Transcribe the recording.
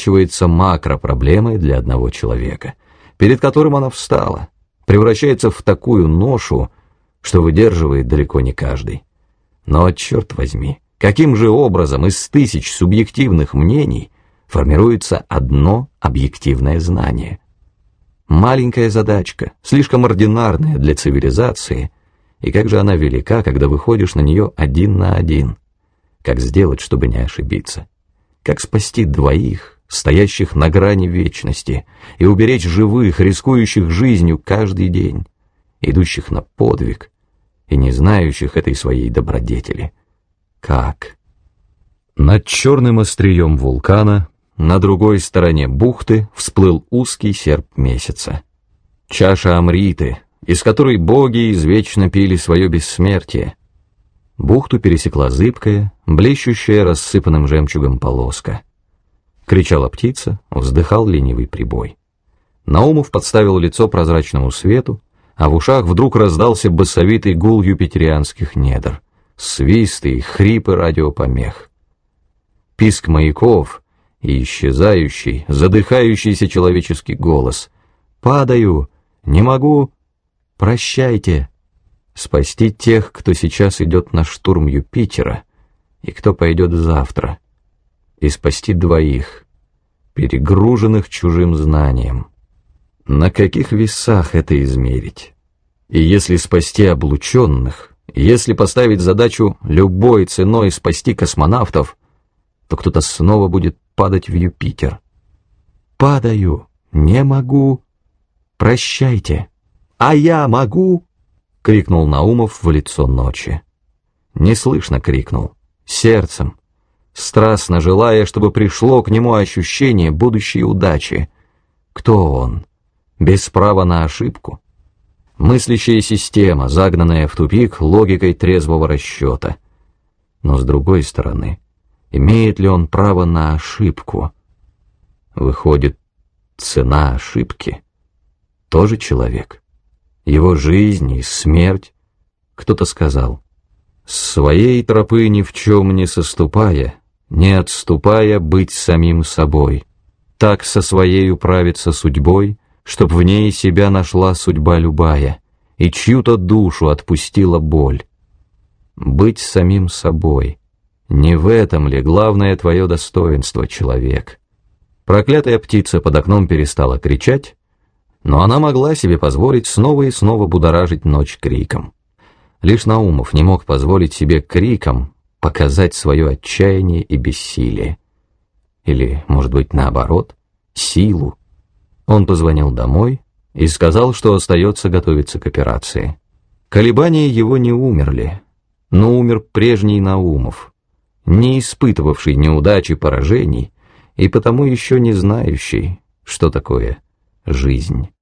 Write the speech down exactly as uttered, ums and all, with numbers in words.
оборачивается макропроблемой для одного человека, перед которым она встала, превращается в такую ношу, что выдерживает далеко не каждый. Но, черт возьми, каким же образом из тысяч субъективных мнений формируется одно объективное знание? Маленькая задачка, слишком ординарная для цивилизации, и как же она велика, когда выходишь на нее один на один. Как сделать, чтобы не ошибиться? Как спасти двоих, стоящих на грани вечности, и уберечь живых, рискующих жизнью каждый день, идущих на подвиг и не знающих этой своей добродетели? Как? Над черным острием вулкана, на другой стороне бухты, всплыл узкий серп месяца. Чаша Амриты, из которой боги извечно пили свое бессмертие. Бухту пересекла зыбкая, блещущая рассыпанным жемчугом полоска. Кричала птица, вздыхал ленивый прибой. Наумов подставил лицо прозрачному свету, а в ушах вдруг раздался басовитый гул юпитерианских недр, свисты и хрипы радиопомех. Писк маяков и исчезающий, задыхающийся человеческий голос. «Падаю! Не могу! Прощайте!» Спасти тех, кто сейчас идет на штурм Юпитера, и кто пойдет завтра, и спасти двоих, перегруженных чужим знанием. На каких весах это измерить? И если спасти облученных, если поставить задачу любой ценой спасти космонавтов, то кто-то снова будет падать в Юпитер. «Падаю! Не могу! Прощайте! А я могу!» — крикнул Наумов в лицо ночи. Неслышно крикнул, сердцем, страстно желая, чтобы пришло к нему ощущение будущей удачи. Кто он? Без права на ошибку? Мыслящая система, загнанная в тупик логикой трезвого расчета. Но с другой стороны, имеет ли он право на ошибку? Выходит, цена ошибки тоже человек. Его жизнь и смерть. Кто-то сказал: «С своей тропы ни в чем не соступая, не отступая быть самим собой, так со своей управиться судьбой, чтоб в ней себя нашла судьба любая, и чью-то душу отпустила боль». Быть самим собой — не в этом ли главное твое достоинство, человек? Проклятая птица под окном перестала кричать, но она могла себе позволить снова и снова будоражить ночь криком. Лишь Наумов не мог позволить себе криком показать свое отчаяние и бессилие. Или, может быть, наоборот, силу. Он позвонил домой и сказал, что остается готовиться к операции. Колебания его не умерли, но умер прежний Наумов, не испытывавший неудач и поражений, и потому еще не знающий, что такое жизнь.